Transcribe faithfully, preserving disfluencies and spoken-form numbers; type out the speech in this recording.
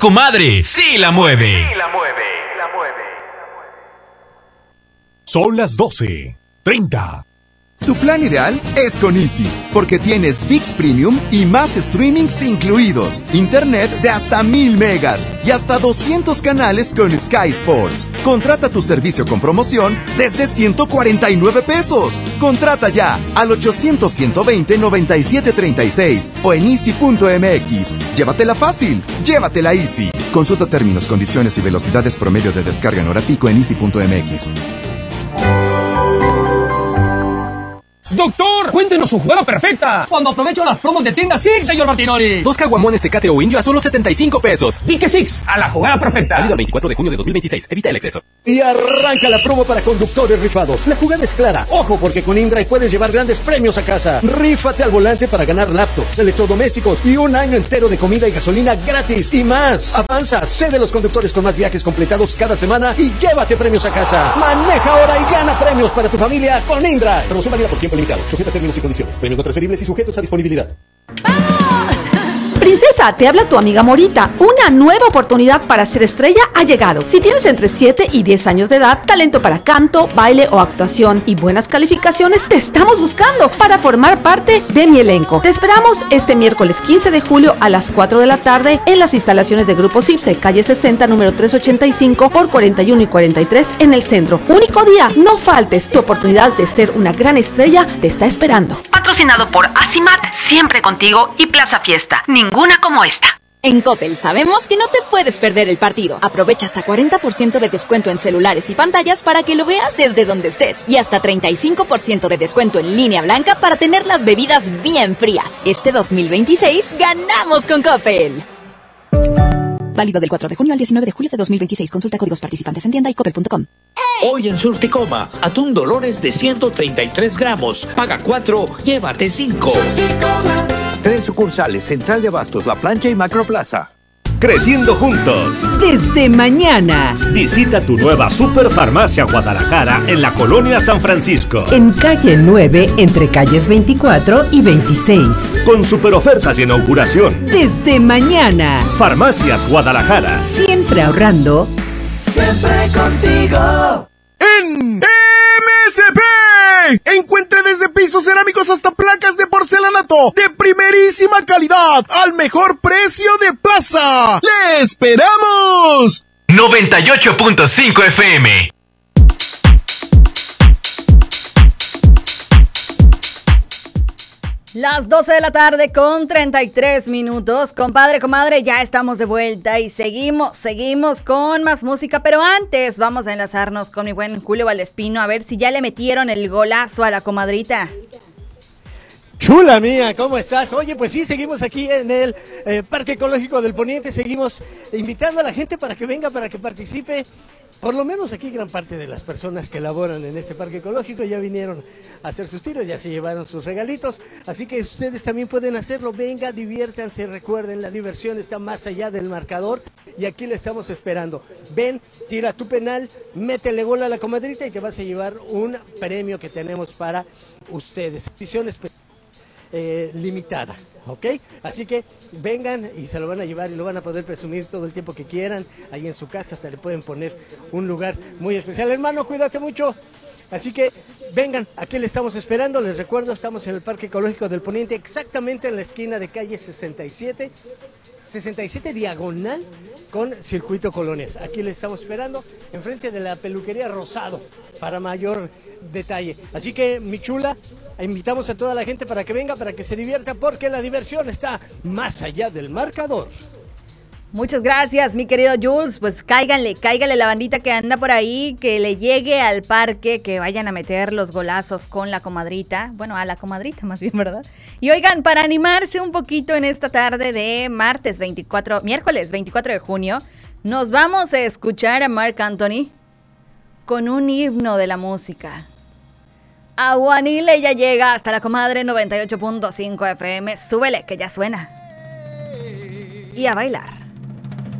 comadre sí la mueve. Sí la mueve. La mueve. Son las doce treinta. Tu plan ideal es con Easy, porque tienes ViX Premium y más streamings incluidos, internet de hasta mil megas y hasta doscientos canales con Sky Sports. Contrata tu servicio con promoción desde ciento cuarenta y nueve pesos. Contrata ya al ochocientos, ciento veinte, noventa y siete treinta y seis o en easy punto m x. Llévatela fácil, llévatela Easy. Consulta términos, condiciones y velocidades promedio de descarga en hora pico en easy punto m x. ¡Doctor! ¡Cuéntenos su jugada perfecta! Cuando aprovecho las promos de tienda Six, señor Martinoli. Dos caguamones Tecate o Indio a solo setenta y cinco pesos. Dique Six, a la jugada perfecta. Válido el veinticuatro de junio de dos mil veintiséis. Evita el exceso. Y arranca la promo para conductores rifados. La jugada es clara. Ojo, porque con InDrive puedes llevar grandes premios a casa. Rífate al volante para ganar laptops, electrodomésticos y un año entero de comida y gasolina gratis. Y más. Avanza, sé de los conductores con más viajes completados cada semana y llévate premios a casa. Maneja ahora y gana premios para tu familia con InDrive. Promoción válida por tiempo limitado. Sujeta a términos y condiciones. Premios no transferibles y sujetos a disponibilidad. ¡Vamos! Princesa, te habla tu amiga Morita. Una nueva oportunidad para ser estrella ha llegado. Si tienes entre siete y diez años de edad, talento para canto, baile o actuación y buenas calificaciones, te estamos buscando para formar parte de mi elenco. Te esperamos este miércoles quince de julio a las cuatro de la tarde en las instalaciones de Grupo Cipse, calle sesenta, número trescientos ochenta y cinco por cuarenta y uno y cuarenta y tres en el centro. Único día, no faltes. Tu oportunidad de ser una gran estrella te está esperando. Patrocinado por Asimat, siempre contigo, y Plaza Fiesta. Ninguna como esta. En Coppel sabemos que no te puedes perder el partido. Aprovecha hasta cuarenta por ciento de descuento en celulares y pantallas para que lo veas desde donde estés. Y hasta treinta y cinco por ciento de descuento en línea blanca para tener las bebidas bien frías. Este dos mil veintiséis ganamos con Coppel. Válido del cuatro de junio al diecinueve de julio de dos mil veintiséis. Consulta códigos participantes en tienda y coppel punto com. Hoy en Surticoma, atún Dolores de ciento treinta y tres gramos. Paga cuatro, llévate cinco. Tres sucursales: Central de Abastos, La Plancha y Macroplaza. Creciendo juntos. Desde mañana. Visita tu nueva Superfarmacia Guadalajara en la Colonia San Francisco. En calle nueve, entre calles veinticuatro y veintiséis. Con super ofertas y inauguración. Desde mañana. Farmacias Guadalajara. Siempre ahorrando. Siempre contigo. En M S P. Encuentre desde pisos cerámicos hasta placas de porcelanato de primerísima calidad al mejor precio de plaza. ¡Le esperamos! noventa y ocho punto cinco F M. Las doce de la tarde con treinta y tres minutos. Compadre, comadre, ya estamos de vuelta y seguimos, seguimos con más música. Pero antes vamos a enlazarnos con mi buen Julio Valdespino a ver si ya le metieron el golazo a la comadrita. Chula mía, ¿cómo estás? Oye, pues sí, seguimos aquí en el eh, Parque Ecológico del Poniente. Seguimos invitando a la gente para que venga, para que participe. Por lo menos aquí gran parte de las personas que laboran en este parque ecológico ya vinieron a hacer sus tiros, ya se llevaron sus regalitos, así que ustedes también pueden hacerlo. Venga, diviértanse, recuerden, la diversión está más allá del marcador y aquí le estamos esperando. Ven, tira tu penal, métele gol a la comadrita y que vas a llevar un premio que tenemos para ustedes. Edición especial. Eh, limitada, ¿ok? Así que vengan y se lo van a llevar y lo van a poder presumir todo el tiempo que quieran, ahí en su casa hasta le pueden poner un lugar muy especial. Hermano, cuídate mucho. Así que vengan, aquí le estamos esperando. Les recuerdo, estamos en el Parque Ecológico del Poniente, exactamente en la esquina de calle sesenta y siete, sesenta y siete diagonal con Circuito Colonias. Aquí le estamos esperando, enfrente de la peluquería Rosado, para mayor detalle. Así que, mi chula, invitamos a toda la gente para que venga, para que se divierta, porque la diversión está más allá del marcador. Muchas gracias, mi querido Jules. Pues cáiganle, cáiganle la bandita que anda por ahí, que le llegue al parque, que vayan a meter los golazos con la comadrita. Bueno, a la comadrita más bien, ¿verdad? Y oigan, para animarse un poquito en esta tarde de martes veinticuatro, miércoles veinticuatro de junio, nos vamos a escuchar a Marc Anthony con un himno de la música. Aguanile ya llega hasta la comadre noventa y ocho punto cinco F M. Súbele, que ya suena. Y a bailar.